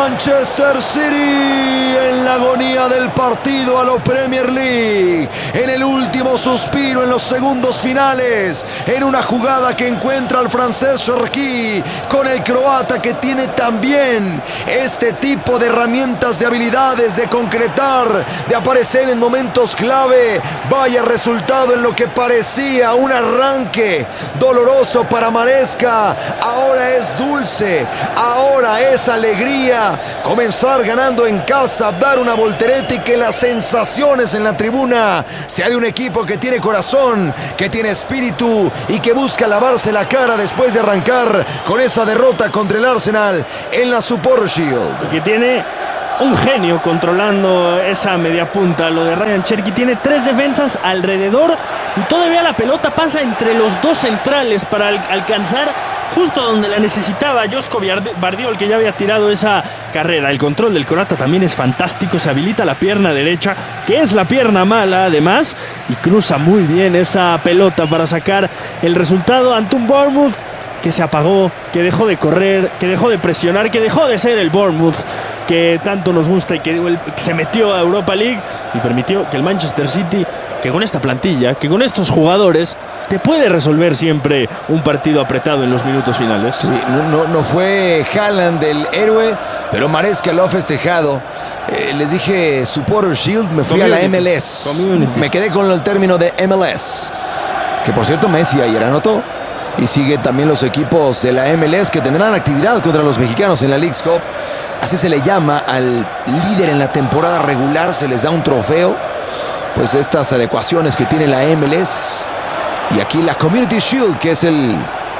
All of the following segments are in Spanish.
Manchester City en la agonía del partido a la Premier League, en el último suspiro, en los segundos finales, en una jugada que encuentra al francés Cherki con el croata, que tiene también este tipo de herramientas, de habilidades, de concretar, de aparecer en momentos clave. Vaya resultado en lo que parecía un arranque doloroso para Maresca. Ahora es dulce, ahora es alegría comenzar ganando en casa, dar una voltereta y que las sensaciones en la tribuna sea de un equipo que tiene corazón, que tiene espíritu y que busca lavarse la cara después de arrancar con esa derrota contra el Arsenal en la Supporter Shield. Y que tiene un genio controlando esa media punta, lo de Ryan Cherki. Tiene 3 defensas alrededor y todavía la pelota pasa entre los 2 centrales para alcanzar justo donde la necesitaba Josko Gvardiol, que ya había tirado esa carrera. El control del croata también es fantástico. Se habilita la pierna derecha, que es la pierna mala además, y cruza muy bien esa pelota para sacar el resultado ante un Bournemouth que se apagó, que dejó de correr, que dejó de presionar, que dejó de ser el Bournemouth que tanto nos gusta y que se metió a Europa League y permitió que el Manchester City, que con esta plantilla, que con estos jugadores, te puede resolver siempre un partido apretado en los minutos finales. Sí, no fue Haaland el héroe, pero Maresca lo ha festejado. Les dije Supporter Shield, me fui a la MLS. Me quedé con el término de MLS, que por cierto Messi ayer anotó. Y sigue también los equipos de la MLS que tendrán actividad contra los mexicanos en la Leagues Cup. Así se le llama al líder en la temporada regular, se les da un trofeo. Pues estas adecuaciones que tiene la MLS. Y aquí la Community Shield, que es el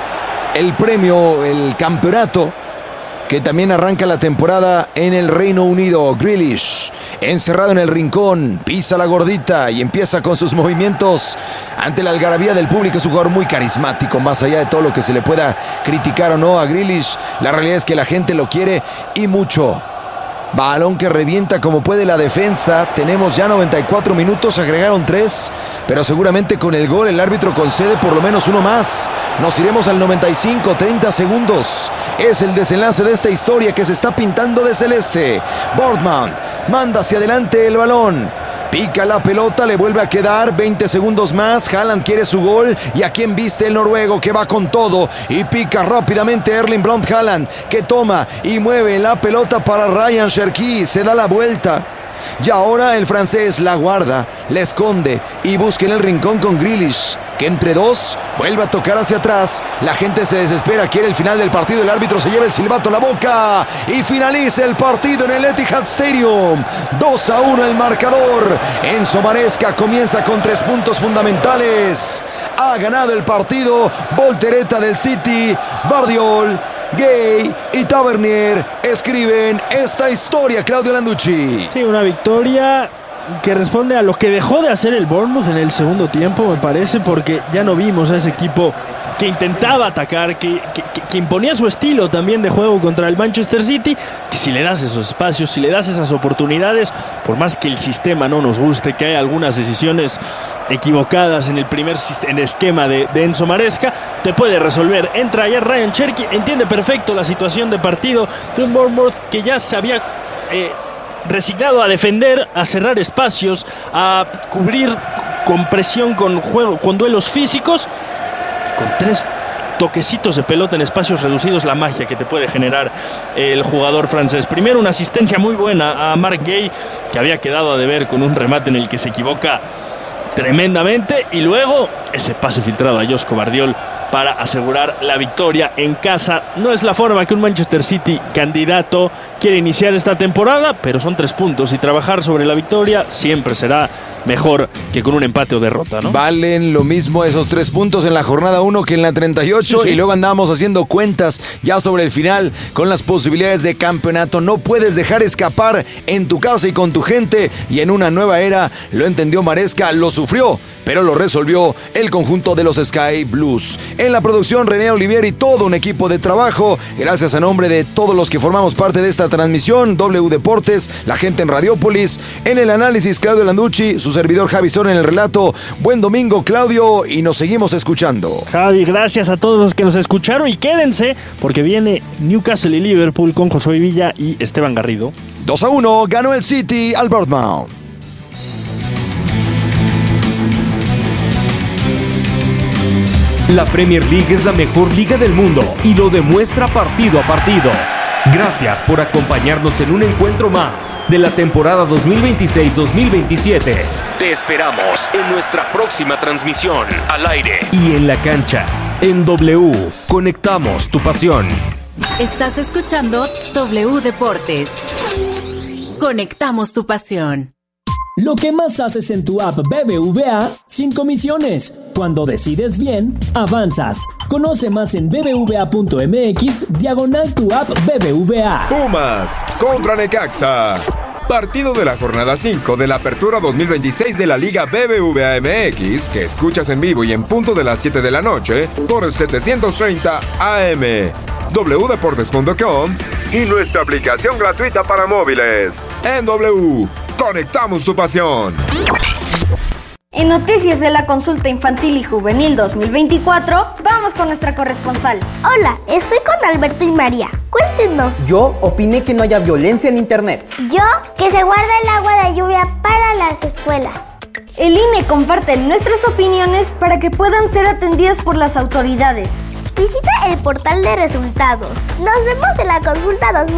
premio, el campeonato, que también arranca la temporada en el Reino Unido. Grealish, encerrado en el rincón, pisa la gordita y empieza con sus movimientos ante la algarabía del público. Es un jugador muy carismático, más allá de todo lo que se le pueda criticar o no a Grealish. La realidad es que la gente lo quiere y mucho. Balón que revienta como puede la defensa. Tenemos ya 94 minutos, agregaron 3, pero seguramente con el gol el árbitro concede por lo menos uno más. Nos iremos al 95, 30 segundos. Es el desenlace de esta historia que se está pintando de celeste. Boardman manda hacia adelante el balón. Pica la pelota, le vuelve a quedar 20 segundos más. Haaland quiere su gol. Y a quién viste el noruego que va con todo y pica rápidamente Erling Braut Haaland, que toma y mueve la pelota para Ryan Cherki. Se da la vuelta. Y ahora el francés la guarda, la esconde y busca en el rincón con Grealish, que entre 2 vuelve a tocar hacia atrás. La gente se desespera, quiere el final del partido. El árbitro se lleva el silbato a la boca y finaliza el partido en el Etihad Stadium. 2-1 el marcador. Enzo Maresca comienza con 3 puntos fundamentales. Ha ganado el partido. Voltereta del City. Gvardiol, Gay y Tavernier escriben esta historia, Claudio Landucci. Sí, una victoria que responde a lo que dejó de hacer el Bournemouth en el segundo tiempo, me parece, porque ya no vimos a ese equipo que intentaba atacar, que imponía su estilo también de juego contra el Manchester City, que si le das esos espacios, si le das esas oportunidades, por más que el sistema no nos guste, que hay algunas decisiones equivocadas en el primer esquema de Enzo Maresca, te puede resolver. Entra ayer Ryan Cherki, entiende perfecto la situación de partido de un Bournemouth que ya se había resignado a defender, a cerrar espacios, a cubrir con presión, con juego, con duelos físicos, con 3 toquecitos de pelota en espacios reducidos, la magia que te puede generar el jugador francés. Primero una asistencia muy buena a Marc Guéhi, que había quedado a deber con un remate en el que se equivoca tremendamente, y luego ese pase filtrado a Josko Gvardiol para asegurar la victoria en casa. No es la forma que un Manchester City candidato quiere iniciar esta temporada, pero son 3 puntos y trabajar sobre la victoria siempre será mejor que con un empate o derrota, ¿no? Valen lo mismo esos 3 puntos en la jornada 1 que en la 38, sí. Y luego andamos haciendo cuentas ya sobre el final con las posibilidades de campeonato. No puedes dejar escapar en tu casa y con tu gente, y en una nueva era lo entendió Maresca, lo sufrió, pero lo resolvió el conjunto de los Sky Blues. En la producción, René Olivier y todo un equipo de trabajo. Gracias a nombre de todos los que formamos parte de esta transmisión, W Deportes, la gente en Radiópolis, en el análisis, Claudio Landucci, su su servidor Javi Sora en el relato. Buen domingo, Claudio, y nos seguimos escuchando. Javi, gracias a todos los que nos escucharon y quédense porque viene Newcastle y Liverpool con Josué Villa y Esteban Garrido. 2-1, ganó el City al Bournemouth. La Premier League es la mejor liga del mundo y lo demuestra partido a partido. Gracias por acompañarnos en un encuentro más de la temporada 2026-2027. Te esperamos en nuestra próxima transmisión al aire y en la cancha. En W, conectamos tu pasión. Estás escuchando W Deportes. Conectamos tu pasión. Lo que más haces en tu app BBVA sin comisiones. Cuando decides bien, avanzas. Conoce más en bbva.mx/tu app BBVA. Pumas contra Necaxa. Partido de la jornada 5 de la Apertura 2026 de la Liga BBVA MX, que escuchas en vivo y en punto de las 7 de la noche por 730 AM, wdeportes.com y nuestra aplicación gratuita para móviles. En W, conectamos tu pasión. En noticias de la consulta infantil y juvenil 2024, vamos con nuestra corresponsal. Hola, estoy con Alberto y María. Cuéntenos. Yo opiné que no haya violencia en internet. Yo, que se guarde el agua de lluvia para las escuelas. El INE comparte nuestras opiniones para que puedan ser atendidas por las autoridades. Visita el portal de resultados. Nos vemos en la consulta 2024.